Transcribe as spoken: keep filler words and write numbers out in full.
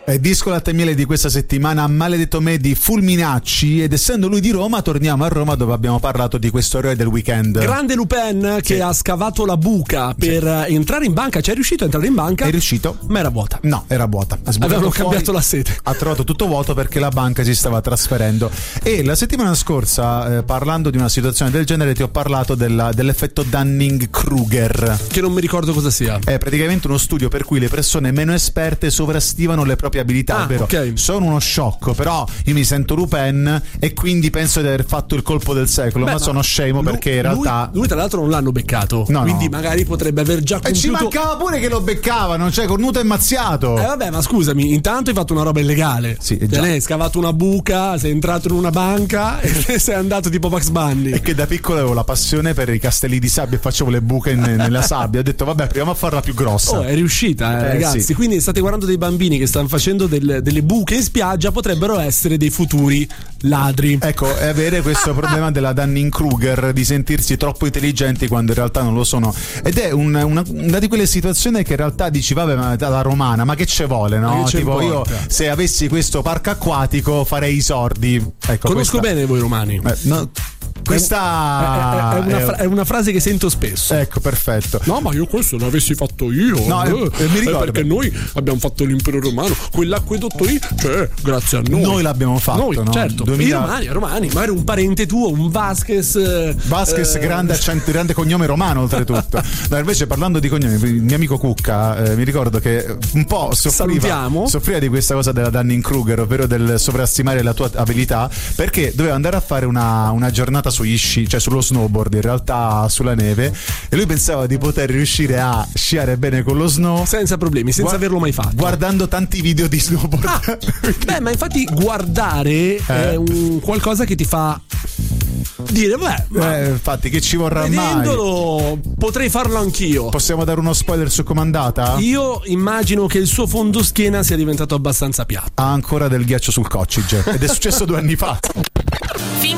È disco latte e miele di questa settimana, Maledetto me di Fulminacci, ed essendo lui di Roma torniamo a Roma dove abbiamo parlato di questo eroe del weekend. Grande Lupin che sì. ha scavato la buca per sì. entrare in banca. C'è riuscito a entrare in banca? È riuscito. Ma era vuota. No, era vuota. Avevano cambiato la sede. Ha trovato tutto vuoto perché la banca si stava trasferendo. E la settimana scorsa, eh, parlando di una situazione del genere, ti ho parlato della, dell'effetto Dunning-Kruger. Che non mi ricordo cosa sia. È praticamente uno studio per cui le persone meno esperte sovrastimano le proprie abilità, ah, ovvero okay. sono uno sciocco, però io mi sento Lupin e quindi penso di aver fatto il colpo del secolo. Beh, ma sono scemo lui, perché in realtà lui, lui tra l'altro non l'hanno beccato, no, quindi no. magari potrebbe aver già compiuto. E ci mancava pure che lo beccavano, cioè cornuto e mazziato. Eh vabbè, ma scusami, intanto hai fatto una roba illegale. Sì, è già. Cioè, hai scavato una buca, sei entrato in una banca e sei andato tipo Bugs Bunny. E che da piccolo avevo la passione per i castelli di sabbia e facevo le buche in, nella sabbia. Ho detto vabbè, proviamo a farla più grossa. Oh, è riuscita, eh, eh, ragazzi. Sì. Quindi state guardando dei bambini che stanno facendo del, delle buche in spiaggia, potrebbero essere dei futuri ladri. Ecco, è avere questo problema della Dunning-Kruger, di sentirsi troppo intelligenti quando in realtà non lo sono. Ed è un, una, una di quelle situazioni che in realtà dici vabbè, ma dalla romana, ma che ci vuole, no? Tipo io se avessi questo parco acquatico farei i sordi. Ecco, conosco questa... bene voi romani. Eh, no. Questa è, è, è, una fra- è una frase che sento spesso. Ecco, perfetto. No, ma io questo l'avessi fatto io. No, eh, eh, mi ricordo. Perché noi abbiamo fatto l'impero romano, quell'acquedotto lì, cioè, grazie a noi. Noi l'abbiamo fatto, noi, no? certo. duemila... I romani, romani, magari un parente tuo, un Vasquez. Vasquez, eh... grande, accento, grande cognome romano, oltretutto. No, invece, parlando di cognomi, il mio amico Cucca, eh, mi ricordo che un po' soffriva, soffriva di questa cosa della Dunning-Kruger, ovvero del sovrastimare la tua abilità, perché doveva andare a fare una, una giornata sugli sci, cioè sullo snowboard, in realtà sulla neve, e lui pensava di poter riuscire a sciare bene con lo snow senza problemi, senza Gua- averlo mai fatto, guardando tanti video di snowboard. Ah, beh, ma infatti guardare eh. è un qualcosa che ti fa dire beh, ma eh, infatti che ci vorrà vedendolo mai? Potrei farlo anch'io. Possiamo dare uno spoiler su com'è andata? Io immagino che il suo fondoschiena sia diventato abbastanza piatto. Ha ancora del ghiaccio sul coccige ed è successo due anni fa.